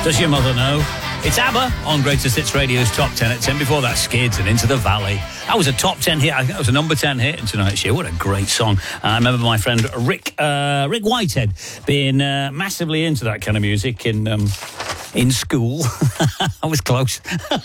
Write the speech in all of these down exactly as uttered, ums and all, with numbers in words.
Does your mother know? It's ABBA on Greatest Hits Radio's Top ten at ten. Before that, Skids and Into the Valley. That was a top ten hit. I think that was a number ten hit in tonight's show. What a great song. I remember my friend Rick uh, Rick Whitehead being uh, massively into that kind of music in... Um, in school. I was close.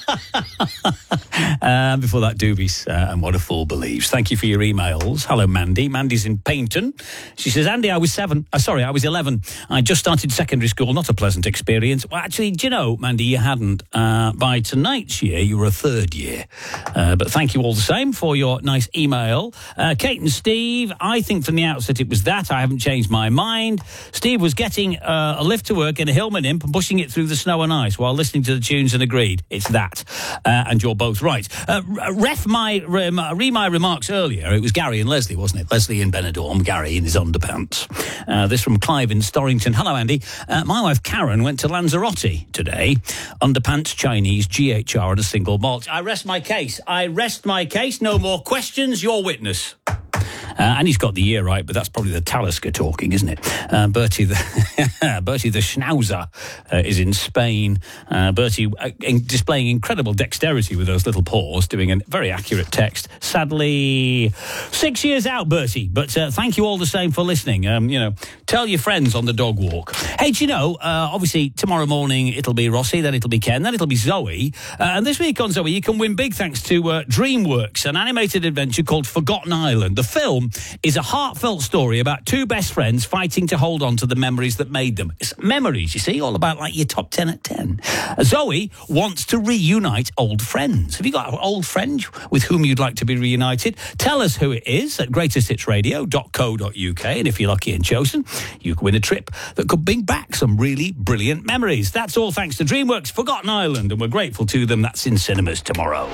uh, before that, Doobies uh, and What a Fool Believes. Thank you for your emails. Hello, Mandy. Mandy's in Paynton. She says, Andy, I was seven. Uh, sorry, I was eleven. I just started secondary school. Not a pleasant experience. Well, actually, do you know, Mandy, you hadn't. Uh, by tonight's year, you were a third year. Uh, but thank you all the same for your nice email. Uh, Kate and Steve, I think from the outset it was that. I haven't changed my mind. Steve was getting uh, a lift to work in a Hillman Imp and pushing it through the snow and ice while listening to the tunes and agreed. It's that. Uh, and you're both right. Uh, ref my, re, re my remarks earlier. It was Gary and Leslie, wasn't it? Leslie in Benidorm, Gary in his underpants. Uh, this from Clive in Storrington. Hello, Andy. Uh, my wife Karen went to Lanzarote today. Underpants, Chinese, G H R and a single malt. I rest my case. I rest my case. No more questions. Your witness. Uh, and he's got the year right, but that's probably the Talisker talking, isn't it? Uh, Bertie the Bertie the Schnauzer uh, is in Spain. Uh, Bertie uh, in, displaying incredible dexterity with those little paws, doing a very accurate text. Sadly, six years out, Bertie. But uh, thank you all the same for listening. Um, you know, tell your friends on the dog walk. Hey, do you know, uh, obviously, tomorrow morning it'll be Rossi, then it'll be Ken, then it'll be Zoe. Uh, and this week on Zoe, you can win big thanks to uh, DreamWorks, an animated adventure called Forgotten Island. The film is a heartfelt story about two best friends fighting to hold on to the memories that made them. It's memories, you see, all about like your top ten at ten. Uh, Zoe wants to reunite old friends. Have you got an old friend with whom you'd like to be reunited? Tell us who it is at greatest hits radio dot co dot uk, and if you're lucky and chosen, you can win a trip that could bring back some really brilliant memories. That's all thanks to DreamWorks Forgotten Island, and we're grateful to them. That's in cinemas tomorrow.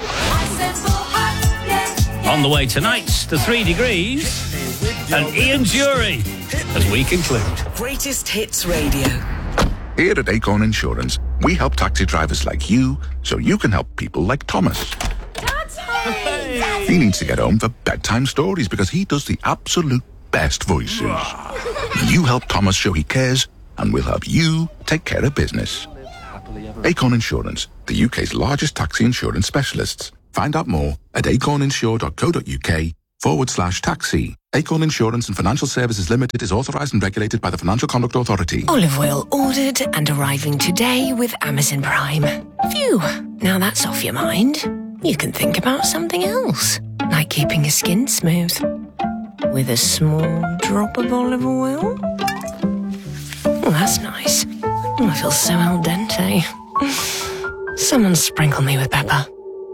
On the way tonight, the Three Degrees and Ian Jury as we conclude. Greatest Hits Radio. Here at Acorn Insurance, we help taxi drivers like you so you can help people like Thomas. Dad's home! He needs to get home for bedtime stories because he does the absolute best voices. You help Thomas show he cares, and we'll help you take care of business. Acorn Insurance, the U K's largest taxi insurance specialists. Find out more at acorninsure dot co dot uk forward slash taxi. Acorn Insurance and Financial Services Limited is authorised and regulated by the Financial Conduct Authority. Olive oil ordered and arriving today with Amazon Prime. Phew, now that's off your mind. You can think about something else, like keeping your skin smooth with a small drop of olive oil. Oh, that's nice. Oh, I feel so al dente. Someone sprinkle me with pepper.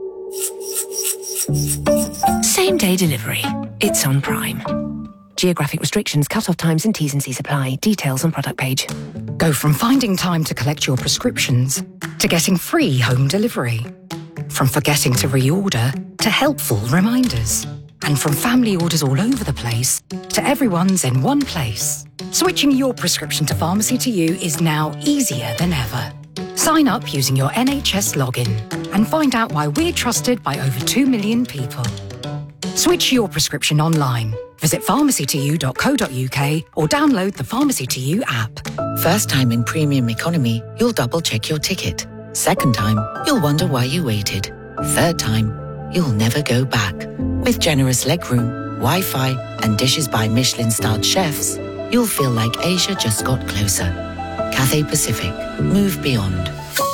Same day delivery. It's on Prime. Geographic restrictions, cut-off times and T's and C's apply. Details on product page. Go from finding time to collect your prescriptions to getting free home delivery. From forgetting to reorder to helpful reminders. And from family orders all over the place to everyone's in one place. Switching your prescription to Pharmacy to You is now easier than ever. Sign up using your N H S login and find out why we're trusted by over two million people. Switch your prescription online. Visit pharmacy to you dot co dot uk or download the Pharmacy to You app. First time in premium economy, you'll double check your ticket. Second time, you'll wonder why you waited. Third time, you'll never go back. With generous legroom, Wi-Fi and dishes by Michelin-starred chefs, you'll feel like Asia just got closer. Cathay Pacific. Move beyond.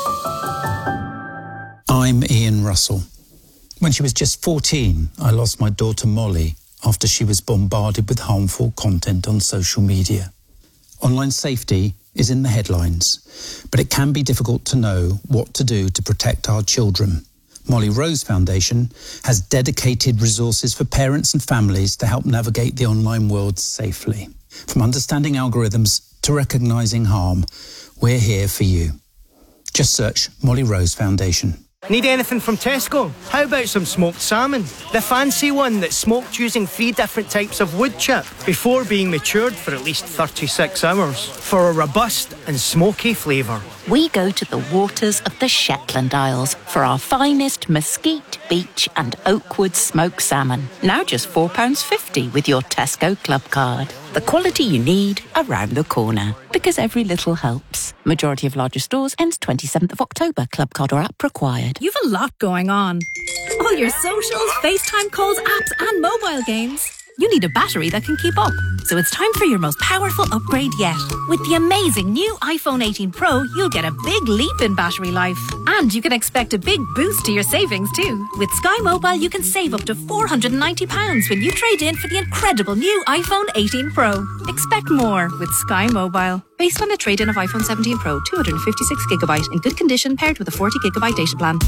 I'm Ian Russell. When she was just fourteen, I lost my daughter Molly after she was bombarded with harmful content on social media. Online safety is in the headlines, but it can be difficult to know what to do to protect our children. Molly Rose Foundation has dedicated resources for parents and families to help navigate the online world safely. From understanding algorithms to recognising harm, we're here for you. Just search Molly Rose Foundation. Need anything from Tesco? How about some smoked salmon? The fancy one that's smoked using three different types of wood chip before being matured for at least thirty-six hours for a robust and smoky flavour. We go to the waters of the Shetland Isles for our finest mesquite, beach and oakwood smoked salmon. Now just four pounds fifty with your Tesco Club card. The quality you need around the corner. Because every little helps. Majority of larger stores ends twenty-seventh of October. Club card or app required. You've a lot going on. All your socials, FaceTime calls, apps and mobile games. You need a battery that can keep up. So it's time for your most powerful upgrade yet. With the amazing new iPhone eighteen Pro, you'll get a big leap in battery life. And you can expect a big boost to your savings too. With Sky Mobile, you can save up to four hundred ninety pounds when you trade in for the incredible new iPhone eighteen Pro. Expect more with Sky Mobile. Based on a trade-in of iPhone seventeen Pro, two hundred fifty-six gigabyte in good condition paired with a forty gigabyte data plan.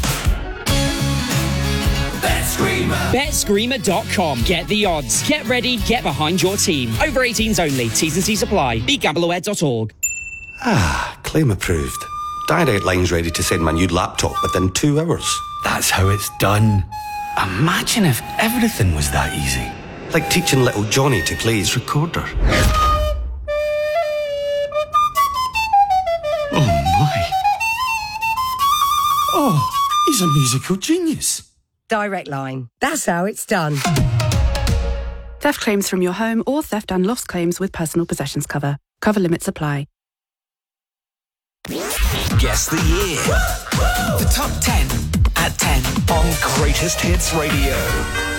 Bet Screamer dot com. Get the odds. Get ready, get behind your team. Over eighteens only. T's and C's apply. be gamble aware dot org. Ah, claim approved. Direct Line's ready to send my new laptop within two hours. That's how it's done. Imagine if everything was that easy. Like teaching little Johnny to play his recorder. Oh my. Oh, he's a musical genius. Direct Line. That's how it's done. Theft claims from your home or theft and loss claims with personal possessions cover. Cover limits apply. Guess the year. The top ten at ten on Greatest Hits Radio.